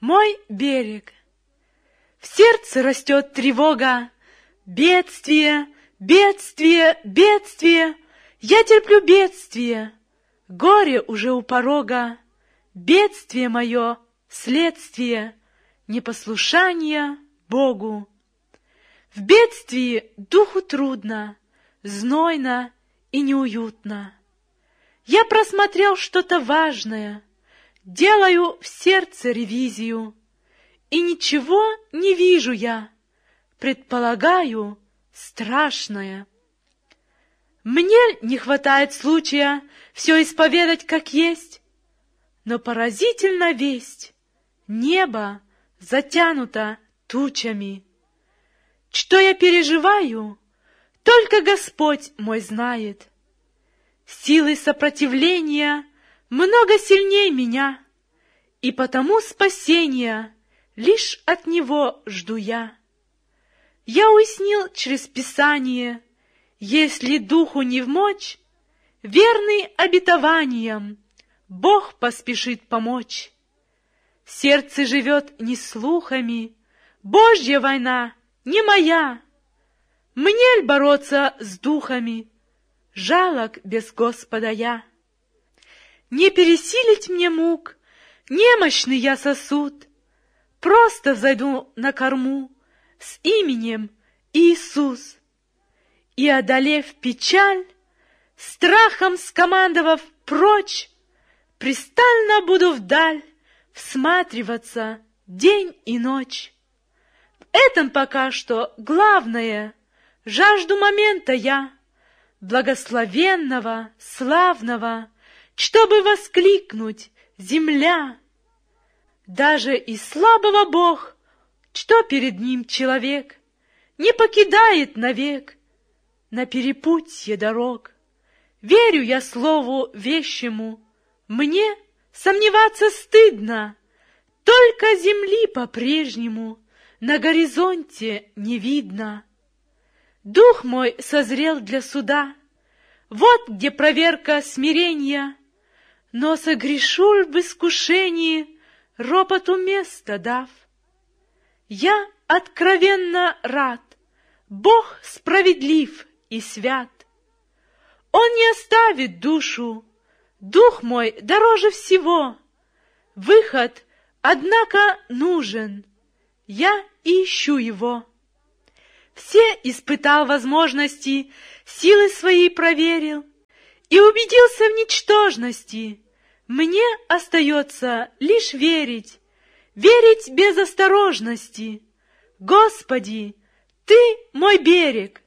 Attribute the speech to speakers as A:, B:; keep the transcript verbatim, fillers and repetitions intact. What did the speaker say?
A: Мой берег. В сердце растет тревога. Бедствие, бедствие, бедствие. Я терплю бедствие. Горе уже у порога. Бедствие мое, следствие непослушания Богу. В бедствии духу трудно, знойно и неуютно. Я просмотрел что-то важное, делаю в сердце ревизию, и ничего не вижу я, предполагаю страшное. Мне не хватает случая все исповедать как есть, но поразительна весть, небо затянуто тучами. Что я переживаю, только Господь мой знает. Силы сопротивления много сильней меня, и потому спасения лишь от Него жду я. Я уяснил через Писание, если духу не вмочь, верный обетованиям Бог поспешит помочь. Сердце живет не слухами, Божья война не моя. Мне ль бороться с духами, жалок без Господа я. Не пересилить мне мук, немощный я сосуд, просто взойду на корму с именем Иисус. И, одолев печаль, страхом скомандовав прочь, пристально буду вдаль всматриваться день и ночь. В этом пока что главное, жажду момента я, благословенного, славного, чтобы воскликнуть земля. Даже и слабого Бог, что перед ним человек, не покидает навек на перепутье дорог. Верю я слову вещему, мне сомневаться стыдно, только земли по-прежнему на горизонте не видно. Дух мой созрел для суда, вот где проверка смирения, но согрешу ль в искушении, ропоту место дав? Я откровенно рад, Бог справедлив и свят. Он не оставит душу, дух мой дороже всего. Выход, однако, нужен, я и ищу его. Все испытал возможности, силы свои проверил и убедился в ничтожности. Мне остается лишь верить, верить без осторожности. Господи, Ты мой берег,